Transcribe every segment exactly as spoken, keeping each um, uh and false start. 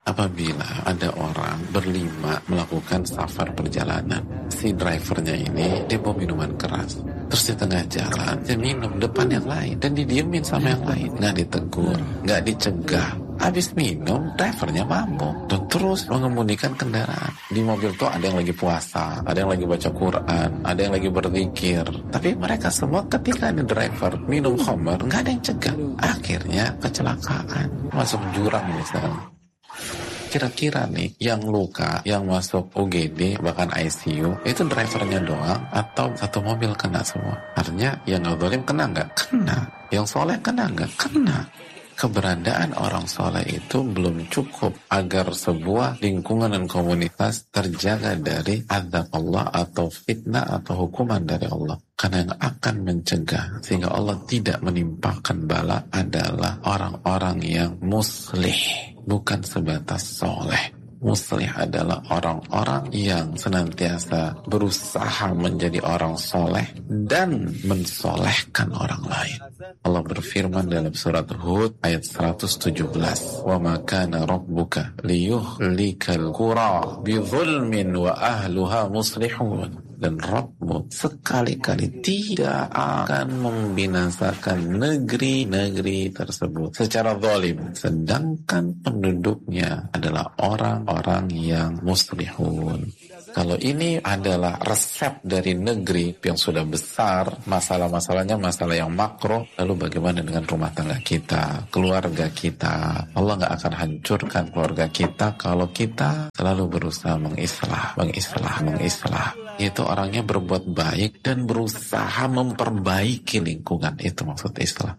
Apabila ada orang berlima melakukan safar perjalanan, si drivernya ini dia bawa minuman keras, terus di tengah jalan dia minum depan yang lain dan didiemin sama yang lain, nggak ditegur, nggak dicegah. Habis minum, drivernya mabuk dan terus mengemudikan kendaraan. Di mobil tuh ada yang lagi puasa, ada yang lagi baca Quran, ada yang lagi berzikir. Tapi mereka semua ketika ada driver minum khamar, nggak ada yang cegah. Akhirnya kecelakaan, masuk jurang ini sekarang. Kira-kira nih yang luka, yang masuk U G D bahkan I C U itu drivernya doang atau satu mobil kena semua? Artinya yang zalim kena nggak? Kena. Yang soleh kena nggak? Kena. Keberadaan orang soleh itu belum cukup agar sebuah lingkungan dan komunitas terjaga dari azab Allah atau fitnah atau hukuman dari Allah. Karena yang akan mencegah sehingga Allah tidak menimpakan bala adalah orang-orang yang muslih, bukan sebatas soleh. Muslih adalah orang-orang yang senantiasa berusaha menjadi orang soleh dan mensolehkan orang lain. Allah berfirman dalam surat Hud ayat seratus tujuh belas, "Wa ma kana rabbuka liyuhlikal qura bi dzulmin wa ahluha muslihun." Dan Rabbmu sekali-kali tidak akan membinasakan negeri-negeri tersebut secara zalim, sedangkan penduduknya adalah orang-orang yang muslihun. Kalau ini adalah resep dari negeri yang sudah besar, masalah-masalahnya masalah yang makro, lalu bagaimana dengan rumah tangga kita, keluarga kita? Allah nggak akan hancurkan keluarga kita kalau kita selalu berusaha mengislah, mengislah, mengislah. Itu orangnya berbuat baik dan berusaha memperbaiki lingkungan. Itu maksud Islam.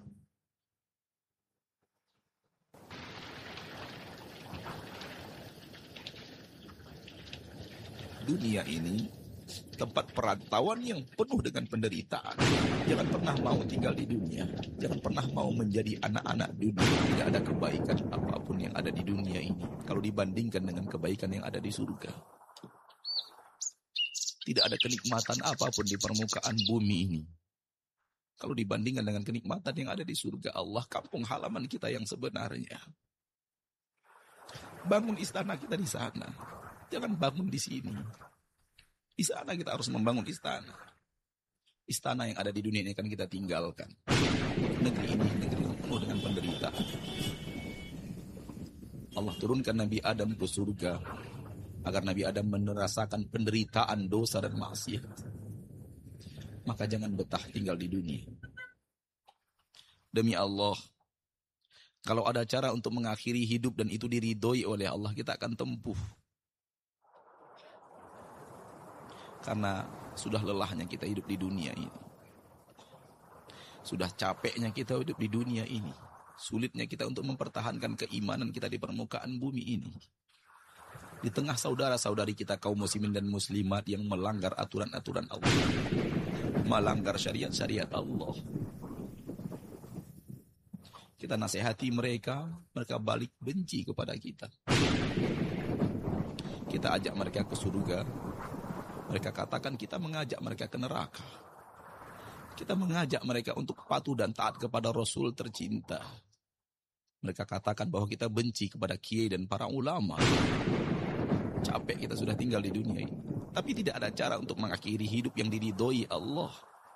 Dunia ini tempat perantauan yang penuh dengan penderitaan. Jangan pernah mau tinggal di dunia. Jangan pernah mau menjadi anak-anak dunia. Tidak ada kebaikan apapun yang ada di dunia ini kalau dibandingkan dengan kebaikan yang ada di surga. Tidak ada kenikmatan apapun di permukaan bumi ini kalau dibandingkan dengan kenikmatan yang ada di surga Allah, kampung halaman kita yang sebenarnya. Bangun istana kita di sana. Jangan bangun di sini. Di sana kita harus membangun istana. Istana yang ada di dunia ini akan kita tinggalkan. Negeri ini negeri yang penuh dengan penderitaan. Allah turunkan Nabi Adam ke surga agar Nabi Adam merasakan penderitaan dosa dan maksiat. Maka jangan betah tinggal di dunia. Demi Allah, kalau ada cara untuk mengakhiri hidup dan itu diridhoi oleh Allah, kita akan tempuh. Karena sudah lelahnya kita hidup di dunia ini. Sudah capeknya kita hidup di dunia ini. Sulitnya kita untuk mempertahankan keimanan kita di permukaan bumi ini. Di tengah saudara-saudari kita kaum muslimin dan muslimat yang melanggar aturan-aturan Allah. Melanggar syariat-syariat Allah. Kita nasihati mereka, mereka balik benci kepada kita. Kita ajak mereka ke surga. Mereka katakan kita mengajak mereka ke neraka. Kita mengajak mereka untuk patuh dan taat kepada Rasul tercinta. Mereka katakan bahwa kita benci kepada kiai dan para ulama. Capek kita sudah tinggal di dunia ini. Tapi tidak ada cara untuk mengakhiri hidup yang diridhoi Allah.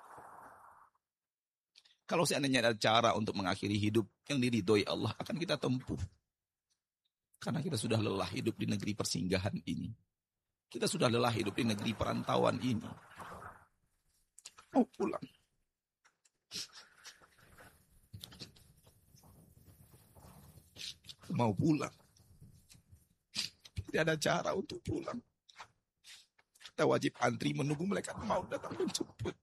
Kalau seandainya ada cara untuk mengakhiri hidup yang diridhoi Allah, akan kita tempuh. Karena kita sudah lelah hidup di negeri persinggahan ini. Kita sudah lelah hidup di negeri perantauan ini. Mau pulang. Mau pulang. Tidak ada cara untuk pulang. Kita wajib antri menunggu malaikat maut datang menjemput.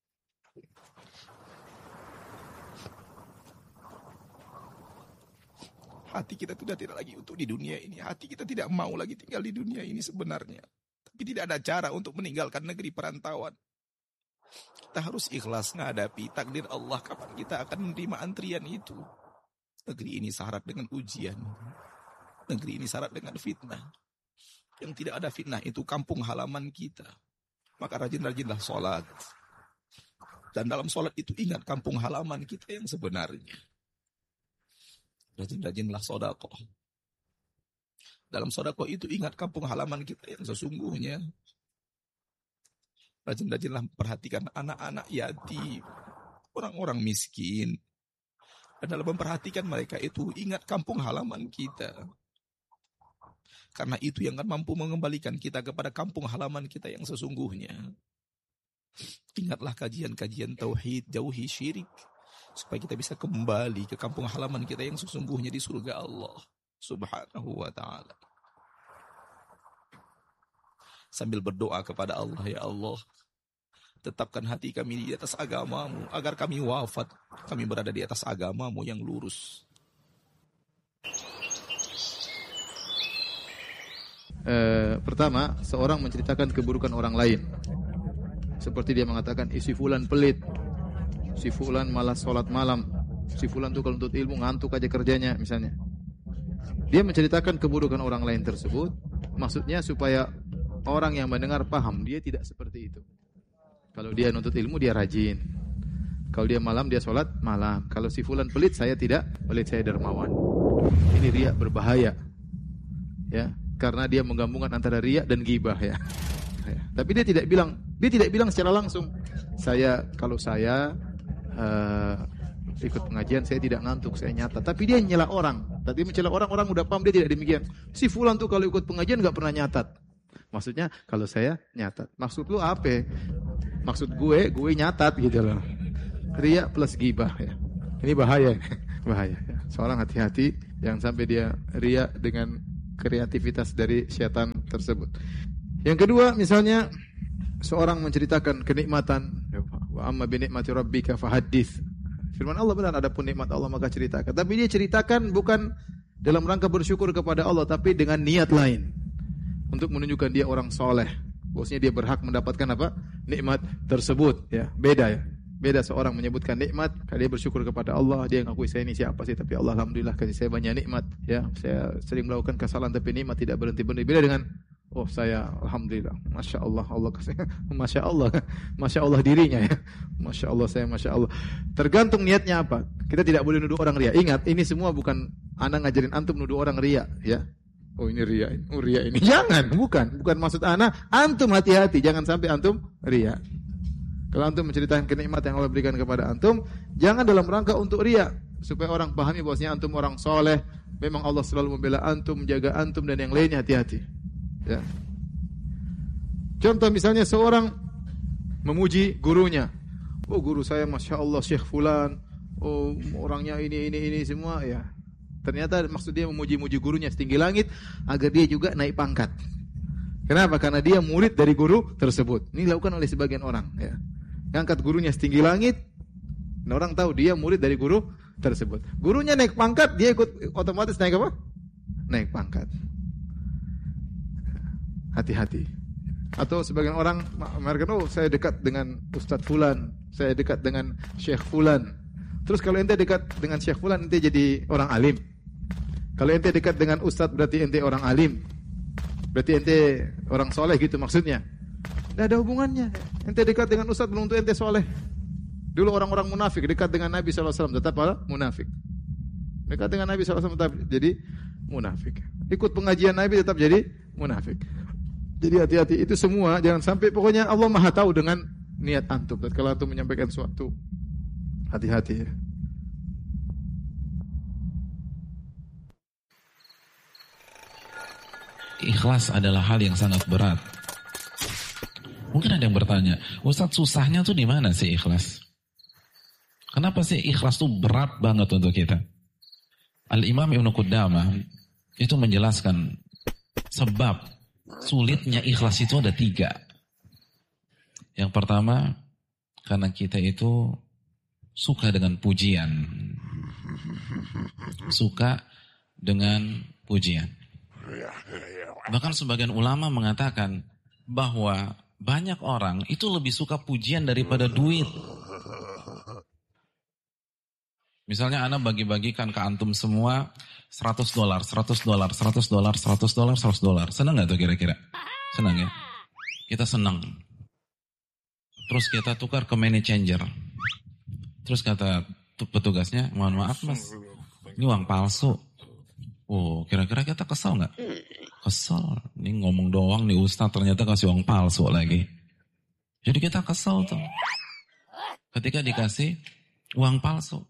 Hati kita sudah tidak lagi utuh di dunia ini. Hati kita tidak mau lagi tinggal di dunia ini sebenarnya. Tapi tidak ada cara untuk meninggalkan negeri perantauan. Kita harus ikhlas menghadapi takdir Allah kapan kita akan menerima antrian itu. Negeri ini syarat dengan ujian. Negeri ini syarat dengan fitnah. Yang tidak ada fitnah itu kampung halaman kita. Maka rajin-rajinlah sholat. Dan dalam sholat itu ingat kampung halaman kita yang sebenarnya. Rajin-rajinlah sedekah. Dalam sedekah itu ingat kampung halaman kita yang sesungguhnya. Rajin-rajinlah perhatikan anak-anak yatim, orang-orang miskin. Dan dalam memperhatikan mereka itu ingat kampung halaman kita. Karena itu yang akan mampu mengembalikan kita kepada kampung halaman kita yang sesungguhnya. Ingatlah kajian-kajian tauhid, jauhi syirik. Supaya kita bisa kembali ke kampung halaman kita yang sesungguhnya di surga Allah Subhanahu wa ta'ala. Sambil berdoa kepada Allah, ya Allah, tetapkan hati kami di atas agamamu, agar kami wafat, kami berada di atas agamamu yang lurus. Eh, pertama, seorang menceritakan keburukan orang lain. Seperti dia mengatakan, isi fulan pelit, si fulan malas sholat malam, si fulan tuh kalau untuk ilmu ngantuk aja kerjanya misalnya. Dia menceritakan keburukan orang lain tersebut, maksudnya supaya orang yang mendengar paham dia tidak seperti itu. Kalau dia nuntut ilmu dia rajin, kalau dia malam dia sholat malam. Kalau si fulan pelit, saya tidak pelit, saya dermawan. Ini riya berbahaya, ya, karena dia menggabungkan antara riya dan ghibah, ya. Tapi dia tidak bilang, dia tidak bilang secara langsung, saya kalau saya uh, ikut pengajian saya tidak ngantuk, saya nyata. Tapi dia nyela orang. Tapi mencela orang, orang udah paham dia tidak demikian. Si fulan tuh kalau ikut pengajian nggak pernah nyatat. Maksudnya kalau saya nyatat. Maksud lu apa? Maksud gue, gue nyatat gitu loh. Riya plus ghibah, ya. Ini bahaya, bahaya. Ya. Seorang hati-hati jangan sampai dia riya dengan kreativitas dari syaitan tersebut. Yang kedua, misalnya seorang menceritakan kenikmatan, wa amma bi ni'mati rabbika fahaddits. Firman Allah benar, adapun nikmat Allah maka ceritakan. Tapi dia ceritakan bukan dalam rangka bersyukur kepada Allah, tapi dengan niat lain. Untuk menunjukkan dia orang soleh. Bosnya dia berhak mendapatkan apa? Nikmat tersebut, ya. Beda, ya. Beda seorang menyebutkan nikmat, kalau dia bersyukur kepada Allah, dia ngakui saya ini siapa sih, tapi Allah alhamdulillah kasih saya banyak nikmat, ya. Saya sering melakukan kesalahan tapi nikmat tidak berhenti-berhenti. Beda dengan oh saya alhamdulillah, masya Allah, Allah kasih, masya Allah, masya Allah dirinya, ya, masya Allah saya, masya Allah. Tergantung niatnya apa. Kita tidak boleh nuduh orang riya. Ingat, ini semua bukan ana ngajarin antum nuduh orang riya, ya. Oh ini riya, oh riya ini. Jangan, bukan, bukan maksud ana. Antum hati-hati, jangan sampai antum riya. Kalau antum menceritakan kenikmatan yang Allah berikan kepada antum, jangan dalam rangka untuk riya, supaya orang pahami bahwasanya antum orang soleh. Memang Allah selalu membela antum, menjaga antum dan yang lainnya, hati-hati. Ya. Contoh misalnya seorang memuji gurunya. Oh guru saya masya Allah Syekh Fulan. Oh orangnya ini ini ini semua, ya. Ternyata maksud dia memuji-muji gurunya setinggi langit agar dia juga naik pangkat. Kenapa? Karena dia murid dari guru tersebut. Ini dilakukan oleh sebagian orang, ya. Ngangkat gurunya setinggi langit, dan orang tahu dia murid dari guru tersebut. Gurunya naik pangkat, dia ikut otomatis naik apa? Naik pangkat. Hati-hati. Atau sebagian orang mereka, oh saya dekat dengan Ustadz Fulan, saya dekat dengan Syekh Fulan. Terus kalau ente dekat dengan Syekh Fulan, ente jadi orang alim. Kalau ente dekat dengan Ustadz berarti ente orang alim. Berarti ente orang soleh gitu maksudnya. Tidak ada hubungannya. Ente dekat dengan Ustadz belum tentu ente soleh. Dulu orang-orang munafik dekat dengan Nabi shallallahu alaihi wasallam tetap apa? Munafik. Dekat dengan Nabi shallallahu alaihi wasallam tetap jadi munafik. Ikut pengajian Nabi tetap jadi munafik. Jadi hati-hati, itu semua jangan sampai, pokoknya Allah Maha tahu dengan niat antum. Dan kalau antum menyampaikan sesuatu, hati-hati, ya. Ikhlas adalah hal yang sangat berat. Mungkin ada yang bertanya, Ustadz susahnya tuh di mana sih ikhlas? Kenapa sih ikhlas tuh berat banget untuk kita? Al-Imam Ibnu Qudamah itu menjelaskan sebab sulitnya ikhlas itu ada tiga. Yang pertama, karena kita itu suka dengan pujian. Suka dengan pujian. Bahkan sebagian ulama mengatakan bahwa banyak orang itu lebih suka pujian daripada duit. Misalnya Anda bagi-bagikan ke antum semua seratus dolar, seratus dolar, seratus dolar, seratus dolar, seratus dolar. Senang gak tuh kira-kira? Senang ya? Kita senang. Terus kita tukar ke money changer. Terus kata petugasnya, mohon maaf mas, ini uang palsu. Oh, kira-kira kita kesal gak? Kesel. Ini ngomong doang nih Ustaz, ternyata kasih uang palsu lagi. Jadi kita kesel tuh. Ketika dikasih uang palsu.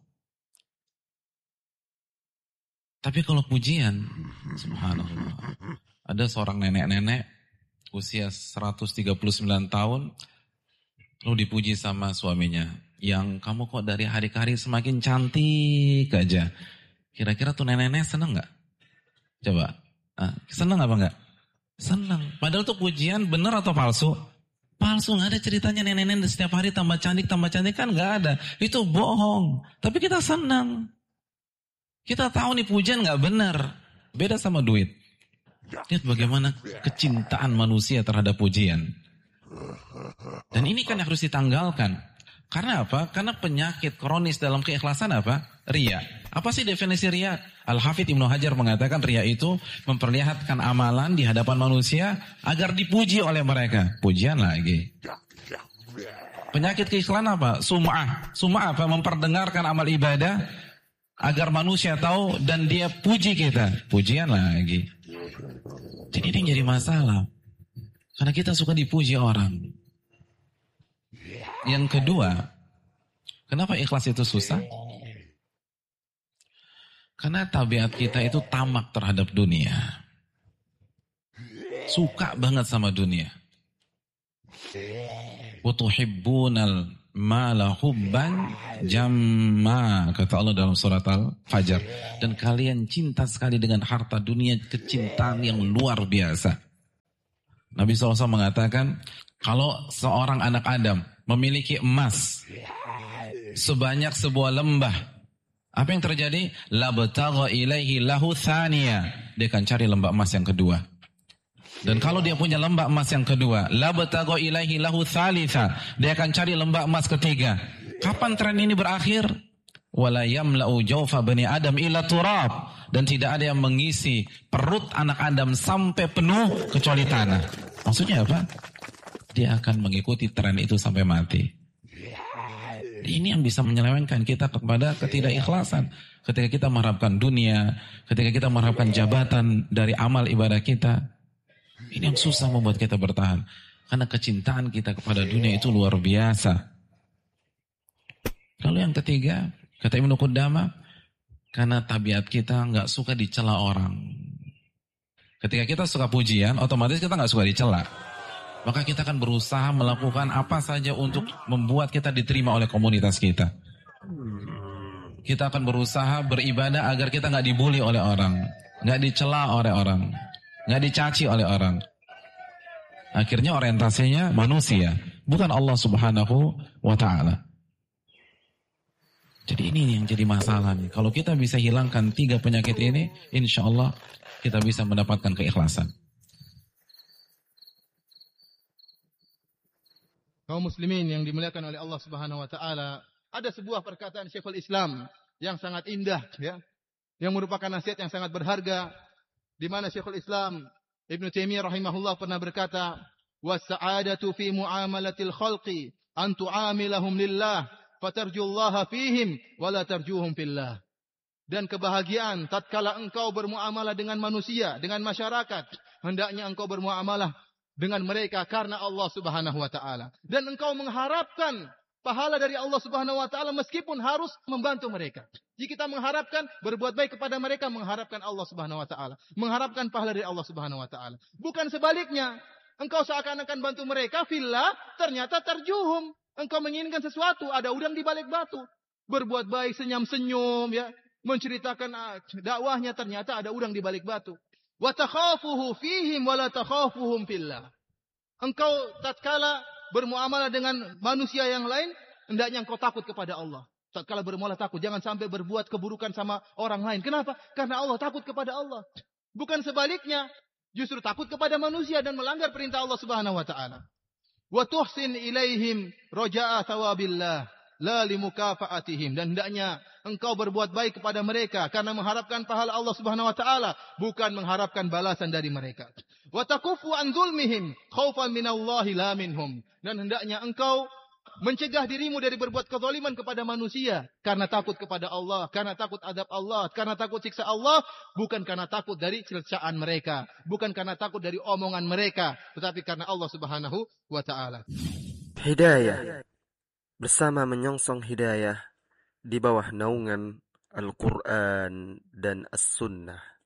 Tapi kalau pujian, subhanallah. Ada seorang nenek-nenek usia seratus tiga puluh sembilan tahun, lalu dipuji sama suaminya. Yang kamu kok dari hari ke hari semakin cantik aja. Kira-kira tuh nenek-nenek seneng gak? Coba, ah, seneng apa enggak? Seneng. Padahal tuh pujian bener atau palsu? Palsu, gak ada ceritanya nenek-nenek setiap hari tambah cantik, tambah cantik, kan gak ada. Itu bohong. Tapi kita senang. Kita tahu nih pujian gak benar. Beda sama duit. Lihat bagaimana kecintaan manusia terhadap pujian. Dan ini kan harus ditanggalkan. Karena apa? Karena penyakit kronis dalam keikhlasan apa? Riya. Apa sih definisi riya? Al-Hafidh Ibnu Hajar mengatakan riya itu memperlihatkan amalan di hadapan manusia agar dipuji oleh mereka. Pujian lagi. Penyakit keikhlasan apa? Sum'ah. Sum'ah apa? Memperdengarkan amal ibadah agar manusia tahu dan dia puji kita. Pujian lagi. Jadi ini jadi masalah. Karena kita suka dipuji orang. Yang kedua, kenapa ikhlas itu susah? Karena tabiat kita itu tamak terhadap dunia. Suka banget sama dunia. Wa tuhibbunal mala hubban jamma, kata Allah dalam surat Al-Fajr. Dan kalian cinta sekali dengan harta dunia, kecintaan yang luar biasa. Nabi shallallahu alaihi wasallam mengatakan, kalau seorang anak Adam memiliki emas sebanyak sebuah lembah, apa yang terjadi? Labtagha ilaihi lahu thaniya. Dia akan cari lembah emas yang kedua. Dan kalau dia punya lembah emas yang kedua, labtagha ilaihi lahu thalitha. Dia akan cari lembah emas ketiga. Kapan tren ini berakhir? Wala yamla'u jawfa bani Adam illa turab. Dan tidak ada yang mengisi perut anak Adam sampai penuh kecuali tanah. Maksudnya apa? Dia akan mengikuti tren itu sampai mati. Ini yang bisa menyelewengkan kita kepada ketidakikhlasan. Ketika kita mengharapkan dunia, ketika kita mengharapkan jabatan dari amal ibadah kita, ini yang susah membuat kita bertahan. Karena kecintaan kita kepada dunia itu luar biasa. Lalu yang ketiga, kata Ibnu Qudamah, karena tabiat kita nggak suka dicela orang. Ketika kita suka pujian, otomatis kita nggak suka dicela. Maka kita akan berusaha melakukan apa saja untuk membuat kita diterima oleh komunitas kita. Kita akan berusaha beribadah agar kita nggak dibully oleh orang, nggak dicela oleh orang, nggak dicaci oleh orang. Akhirnya orientasinya manusia, bukan Allah Subhanahu wa Ta'ala. Jadi ini yang jadi masalah nih. Kalau kita bisa hilangkan tiga penyakit ini, insya Allah kita bisa mendapatkan keikhlasan. Kaum muslimin yang dimuliakan oleh Allah Subhanahu wa taala, ada sebuah perkataan Syekhul Islam yang sangat indah ya, yang merupakan nasihat yang sangat berharga, di mana Syekhul Islam Ibnu Taimiyah rahimahullah pernah berkata, "Was-sa'adatu fi muamalatil khalqi an tu'amilahum lillah fatarjullaha fihim wa la tarjuhum fillah." Dan kebahagiaan tatkala engkau bermuamalah dengan manusia, dengan masyarakat, hendaknya engkau bermuamalah dengan mereka karena Allah Subhanahu wa taala. Dan engkau mengharapkan pahala dari Allah Subhanahu wa taala meskipun harus membantu mereka. Jika kita mengharapkan berbuat baik kepada mereka, mengharapkan Allah Subhanahu wa taala, mengharapkan pahala dari Allah Subhanahu wa taala. Bukan sebaliknya. Engkau seakan-akan bantu mereka fillah, ternyata tarjuhum. Engkau menginginkan sesuatu, ada udang di balik batu. Berbuat baik, senyum-senyum ya, menceritakan dakwahnya, ternyata ada udang di balik batu. Wa takhafuhu fihim wa la takhafuhum fillah. Engkau tatkala bermuamalah dengan manusia yang lain, hendaknya engkau takut kepada Allah. Tatkala bermuamalah takut, jangan sampai berbuat keburukan sama orang lain. Kenapa? Karena Allah, takut kepada Allah. Bukan sebaliknya, justru takut kepada manusia dan melanggar perintah Allah Subhanahu wa taala. Wa tuhsin ilaihim raja'a thawabillah la limukafaatihim. Dan hendaknya engkau berbuat baik kepada mereka karena mengharapkan pahala Allah Subhanahu wa taala, bukan mengharapkan balasan dari mereka. Wa takufu an zulmihim khaufan minallahi la minhum. Dan hendaknya engkau mencegah dirimu dari berbuat kezaliman kepada manusia karena takut kepada Allah, karena takut adab Allah, karena takut siksa Allah, bukan karena takut dari cercaan mereka, bukan karena takut dari omongan mereka, tetapi karena Allah Subhanahu wa taala. Hidayah bersama menyongsong hidayah di bawah naungan Al-Quran dan As-Sunnah.